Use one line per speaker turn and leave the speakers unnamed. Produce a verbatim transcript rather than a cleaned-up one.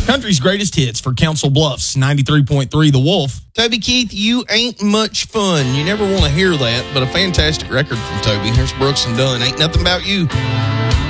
Country's greatest hits for Council Bluffs, ninety-three point three The Wolf.
Toby Keith, you ain't much fun. You never want to hear that, but a fantastic record from Toby. Here's Brooks and Dunn. Ain't nothing about you.